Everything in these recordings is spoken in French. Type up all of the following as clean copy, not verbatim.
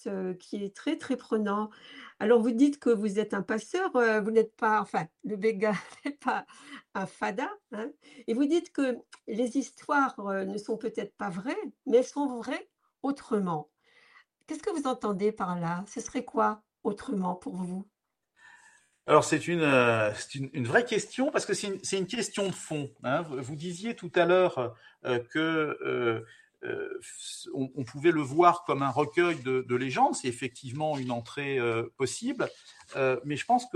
qui est très, très prenant. Alors vous dites que vous êtes un passeur, vous n'êtes pas enfin, le béguin n'est pas un fada, hein, et vous dites que les histoires, ne sont peut-être pas vraies, mais elles sont vraies autrement. Qu'est-ce que vous entendez par là? Ce serait quoi autrement pour vous? Alors c'est une vraie question parce que c'est une question de fond, hein. Vous disiez tout à l'heure que on pouvait le voir comme un recueil de légendes. C'est effectivement une entrée possible, mais je pense que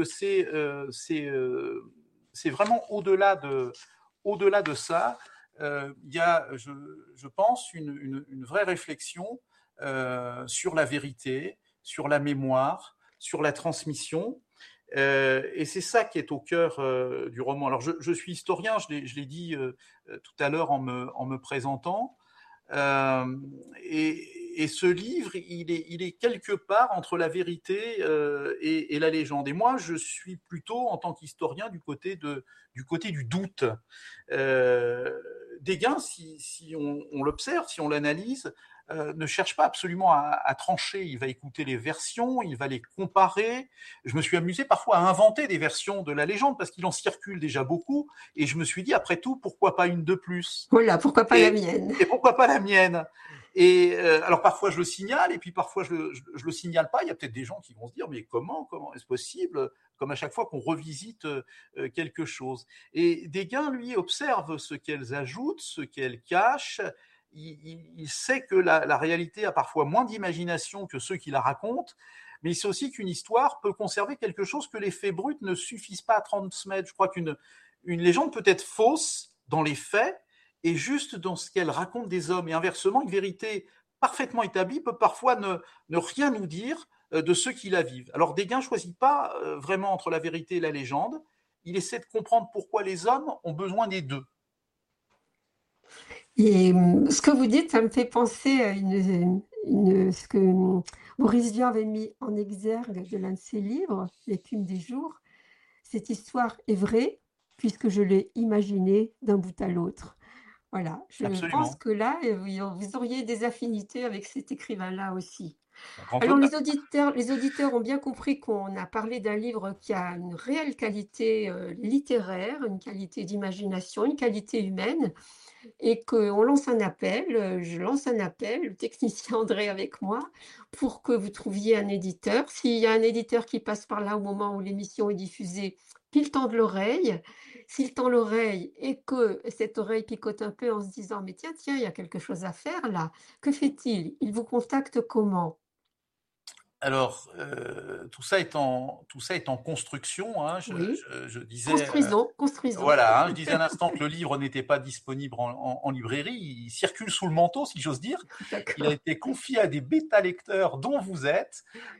c'est vraiment au-delà de ça. Il y a, je pense, une vraie réflexion sur la vérité, sur la mémoire, sur la transmission. Et c'est ça qui est au cœur du roman. Alors je suis historien, je l'ai dit tout à l'heure en me présentant, euh, et ce livre, il est quelque part entre la vérité et la légende. Et moi, je suis plutôt, en tant qu'historien, du côté du doute. Dégain, si on l'observe, si on l'analyse, ne cherche pas absolument à trancher. Il va écouter les versions, il va les comparer. Je me suis amusé parfois à inventer des versions de la légende parce qu'il en circule déjà beaucoup. Et je me suis dit, après tout, pourquoi pas une de plus? Voilà, pourquoi pas la Et, mienne? et pourquoi pas la mienne? Et alors parfois je le signale, et puis parfois je le signale pas. Il y a peut-être des gens qui vont se dire, mais comment est-ce possible? Comme à chaque fois qu'on revisite quelque chose. Et Desgain, lui, observe ce qu'elles ajoutent, ce qu'elles cachent. Il sait que la réalité a parfois moins d'imagination que ceux qui la racontent, mais il sait aussi qu'une histoire peut conserver quelque chose que les faits bruts ne suffisent pas à transmettre. Je crois qu'une légende peut être fausse dans les faits, et juste dans ce qu'elle raconte des hommes. Et inversement, une vérité parfaitement établie peut parfois ne rien nous dire de ceux qui la vivent. Alors Desgain ne choisit pas vraiment entre la vérité et la légende. Il essaie de comprendre pourquoi les hommes ont besoin des deux. Et ce que vous dites, ça me fait penser à ce que Maurice Vian avait mis en exergue de l'un de ses livres, L'écume des jours. Cette histoire est vraie puisque je l'ai imaginée d'un bout à l'autre. Voilà, je pense Absolument. que là, vous auriez des affinités avec cet écrivain-là aussi. Grand Alors honneur. les auditeurs ont bien compris qu'on a parlé d'un livre qui a une réelle qualité, littéraire, une qualité d'imagination, une qualité humaine et qu'on lance un appel, je lance un appel, le technicien André avec moi, pour que vous trouviez un éditeur. S'il y a un éditeur qui passe par là au moment où l'émission est diffusée, qu'il tende l'oreille. S'il tend l'oreille et que cette oreille picote un peu en se disant: «Mais tiens, tiens, il y a quelque chose à faire là», que fait-il? Il vous contacte comment? Alors, tout ça est en construction, hein. Oui, Je disais construisons, construisons. voilà, hein, je disais à l'instant que le livre n'était pas disponible en librairie. Il circule sous le manteau, si j'ose dire. Il a D'accord. été confié à des bêta-lecteurs dont vous êtes,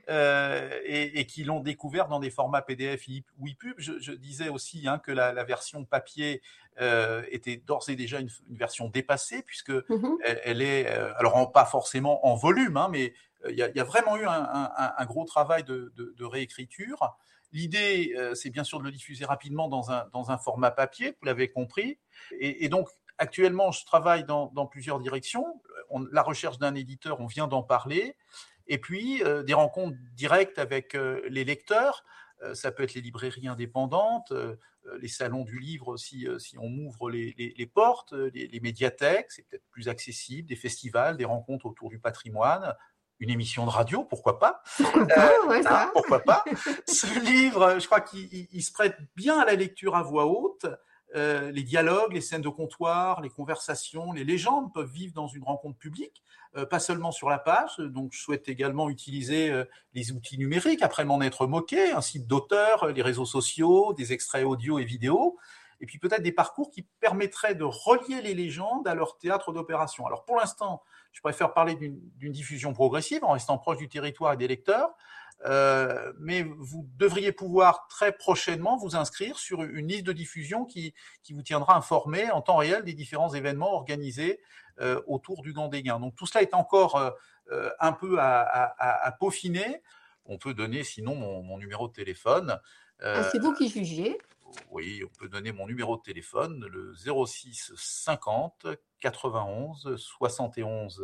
et qui l'ont découvert dans des formats PDF ou EPUB. Je disais aussi, hein, que la version papier était d'ores et déjà une version dépassée, puisque Mmh. elle est, alors pas forcément en volume, hein, mais il y a vraiment eu un gros travail de réécriture. L'idée, c'est bien sûr de le diffuser rapidement dans un format papier, vous l'avez compris. Et donc, actuellement, je travaille dans plusieurs directions. La recherche d'un éditeur, on vient d'en parler. Et puis, des rencontres directes avec les lecteurs. Ça peut être les librairies indépendantes, les salons du livre aussi, si on ouvre les portes, les médiathèques, c'est peut-être plus accessible, des festivals, des rencontres autour du patrimoine, une émission de radio, pourquoi pas. Pourquoi pas, Hein, voilà. pourquoi pas. Ce livre, je crois qu'il se prête bien à la lecture à voix haute. Les dialogues, les scènes de comptoir, les conversations, les légendes peuvent vivre dans une rencontre publique, pas seulement sur la page. Donc, je souhaite également utiliser les outils numériques, après m'en être moqué, un site d'auteur, les réseaux sociaux, des extraits audio et vidéo, et puis peut-être des parcours qui permettraient de relier les légendes à leur théâtre d'opération. Alors, pour l'instant, je préfère parler d'une diffusion progressive en restant proche du territoire et des lecteurs. Mais vous devriez pouvoir très prochainement vous inscrire sur une liste de diffusion qui vous tiendra informé en temps réel des différents événements organisés autour du Gandéguin. Donc tout cela est encore un peu à peaufiner. On peut donner sinon mon numéro de téléphone. Ah, Euh, c'est vous qui jugez. oui, on peut donner mon numéro de téléphone, le 06 50 91 71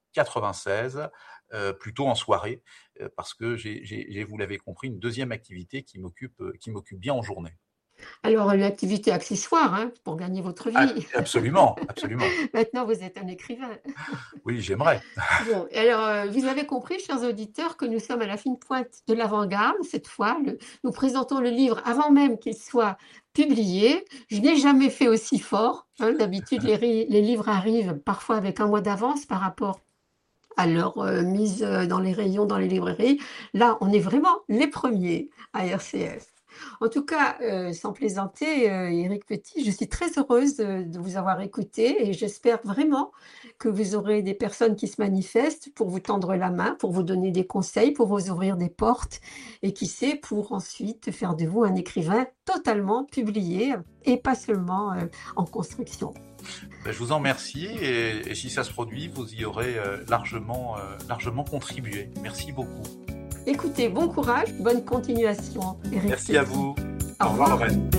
96, plutôt en soirée, parce que j'ai, vous l'avez compris, une deuxième activité qui m'occupe bien en journée. Alors, une activité accessoire, hein, pour gagner votre Ah, vie. absolument, absolument. Maintenant, vous êtes un écrivain. Oui, j'aimerais. Bon, et alors, vous avez compris, chers auditeurs, que nous sommes à la fine pointe de l'avant-garde. Cette fois, nous présentons le livre avant même qu'il soit publié. Je n'ai jamais fait aussi fort, hein. D'habitude, les livres arrivent parfois avec un mois d'avance par rapport à leur mise dans les rayons, dans les librairies. Là, on est vraiment les premiers à RCF. En tout cas, sans plaisanter, Éric Petit, je suis très heureuse de vous avoir écouté et j'espère vraiment que vous aurez des personnes qui se manifestent pour vous tendre la main, pour vous donner des conseils, pour vous ouvrir des portes et qui sait, pour ensuite faire de vous un écrivain totalement publié et pas seulement en construction. Ben, je vous en remercie et si ça se produit, vous y aurez largement contribué. Merci beaucoup. Écoutez, bon courage, bonne continuation, Éric Merci Petit. à vous. Au Au revoir, revoir. Lorraine.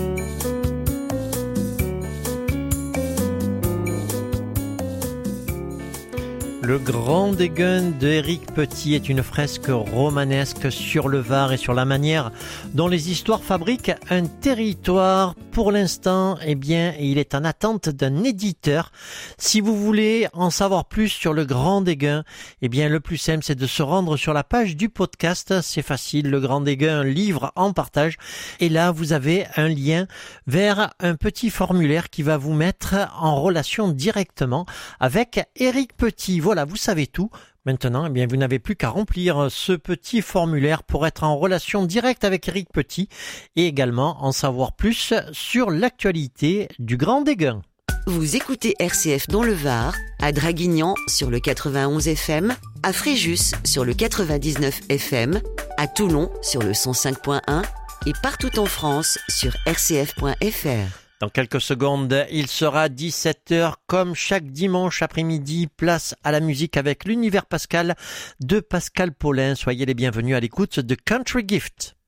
Le Grand Déguin de Éric Petit est une fresque romanesque sur le Var et sur la manière dont les histoires fabriquent un territoire. Pour l'instant, eh bien, il est en attente d'un éditeur. Si vous voulez en savoir plus sur le Grand Déguin, eh bien, le plus simple, c'est de se rendre sur la page du podcast. C'est facile, le Grand Déguin, livre en partage. Et là, vous avez un lien vers un petit formulaire qui va vous mettre en relation directement avec Éric Petit. Voilà, vous savez tout. Maintenant, eh bien, vous n'avez plus qu'à remplir ce petit formulaire pour être en relation directe avec Éric Petit et également en savoir plus sur l'actualité du Grand Déguin. Vous écoutez RCF dans le Var, à Draguignan sur le 91 FM, à Fréjus sur le 99 FM, à Toulon sur le 105.1 et partout en France sur rcf.fr. Dans quelques secondes, il sera 17h comme chaque dimanche après-midi. Place à la musique avec l'Univers Pascal de Pascal Paulin. Soyez les bienvenus à l'écoute de Country Gift.